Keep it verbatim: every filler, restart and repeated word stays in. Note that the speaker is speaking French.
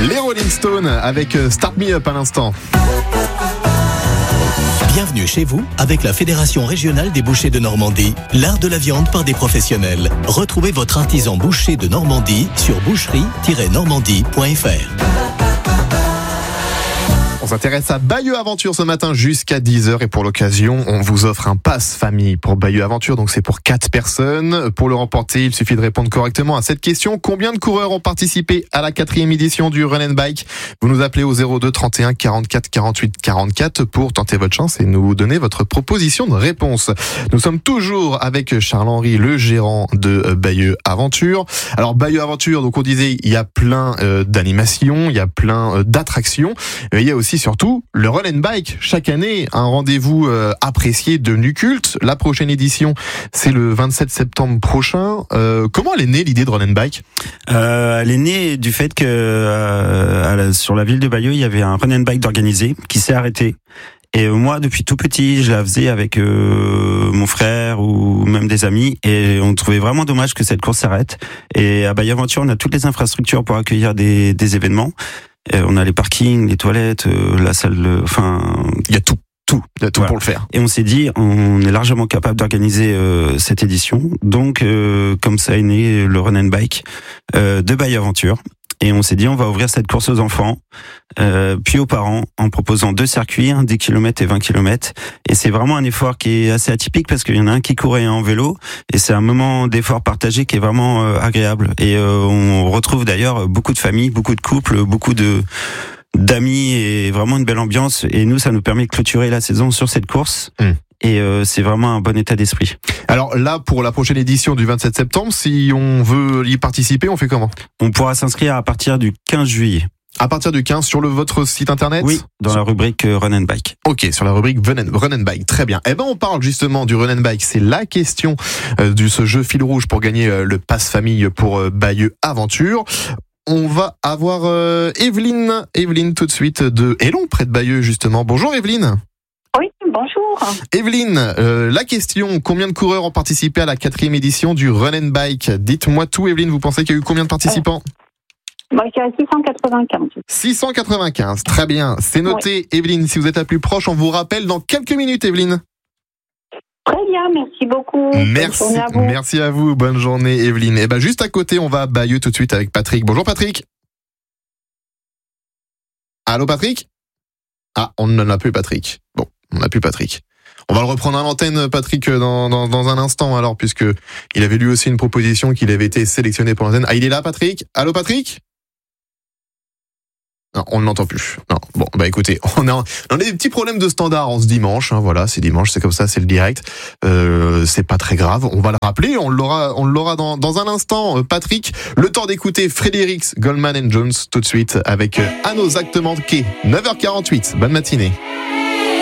Les Rolling Stones avec Start Me Up à l'instant. Bienvenue chez vous avec la Fédération régionale des bouchers de Normandie, l'art de la viande par des professionnels. Retrouvez votre artisan boucher de Normandie sur boucherie tiret normandie point f r. On s'intéresse à Bayeux Aventure ce matin jusqu'à dix heures et pour l'occasion, on vous offre un pass famille pour Bayeux Aventure. Donc c'est pour quatre personnes. Pour le remporter, il suffit de répondre correctement à cette question. Combien de coureurs ont participé à la quatrième édition du Run and Bike? Vous nous appelez au zéro deux trente et un quarante-quatre quarante-huit quarante-quatre pour tenter votre chance et nous donner votre proposition de réponse. Nous sommes toujours avec Charles-Henri, le gérant de Bayeux Aventure. Alors Bayeux Aventure, donc on disait, il y a plein euh, d'animations, il y a plein euh, d'attractions. Euh, il y a aussi surtout le Run and Bike. Chaque année, un rendez-vous euh, apprécié, devenu culte. La prochaine édition, c'est le vingt-sept septembre prochain. Euh, comment elle est née l'idée de Run and Bike? euh, Elle est née du fait que euh, à la, sur la ville de Bayeux, il y avait un Run and Bike d'organisé qui s'est arrêté. Et moi, depuis tout petit, je la faisais avec euh, mon frère ou même des amis. Et on trouvait vraiment dommage que cette course s'arrête. Et à Bayeux Aventure, on a toutes les infrastructures pour accueillir des, des événements. Et on a les parkings, les toilettes, euh, la salle, de, enfin, il y a tout. Tout, il y a tout voilà. pour le faire. Et on s'est dit, on est largement capable d'organiser euh, cette édition. Donc, euh, comme ça est né le Run and Bike euh, de Bayeux Aventure. Et on s'est dit, on va ouvrir cette course aux enfants, euh, puis aux parents, en proposant deux circuits, hein, dix kilomètres et vingt kilomètres. Et c'est vraiment un effort qui est assez atypique parce qu'il y en a un qui courait en vélo. Et c'est un moment d'effort partagé qui est vraiment euh, agréable. Et euh, on retrouve d'ailleurs beaucoup de familles, beaucoup de couples, beaucoup de d'amis et vraiment une belle ambiance. Et nous, ça nous permet de clôturer la saison sur cette course. Mmh. Et euh, c'est vraiment un bon état d'esprit. Alors là, pour la prochaine édition du vingt-sept septembre, si on veut y participer, on fait comment? On pourra s'inscrire à partir du quinze juillet. À partir du quinze, sur le, votre site internet? Oui, dans la rubrique Run and Bike. Ok, sur la rubrique Run and, Run and Bike, très bien. Eh ben, on parle justement du Run and Bike. C'est la question euh, de ce jeu fil rouge pour gagner euh, le pass famille pour euh, Bayeux Aventure. On va avoir euh, Evelyne, Evelyne tout de suite de Élon, près de Bayeux justement. Bonjour Evelyne. Oui, bonjour. Evelyne, euh, la question, combien de coureurs ont participé à la quatrième édition du Run and Bike? Dites-moi tout Evelyne, vous pensez qu'il y a eu combien de participants? euh, bah, Il y a six cent quatre-vingt-quinze. six cent quatre-vingt-quinze, très bien, c'est noté. Oui. Evelyne, si vous êtes la plus proche, on vous rappelle dans quelques minutes Evelyne. Très bien, merci beaucoup. Merci, à vous. Merci à vous, bonne journée Evelyne. Et ben juste à côté, on va à Bayeux tout de suite avec Patrick. Bonjour Patrick. Allô Patrick? Ah, on n'en a plus Patrick. Bon, on n'a plus Patrick. On va le reprendre à l'antenne, Patrick, dans, dans, dans un instant, alors, puisque il avait lui aussi une proposition qu'il avait été sélectionné pour l'antenne. Ah, il est là, Patrick? Allô, Patrick? Non, on ne l'entend plus. Non. Bon, bah écoutez, on a, on a des petits problèmes de standard en ce dimanche. Hein, voilà, c'est dimanche, c'est comme ça, c'est le direct. Euh, c'est pas très grave. On va le rappeler, on l'aura, on l'aura dans, dans un instant. Patrick, le temps d'écouter Fredericks, Goldman and Jones tout de suite avec À nos actes manqués. neuf heures quarante-huit. Bonne matinée.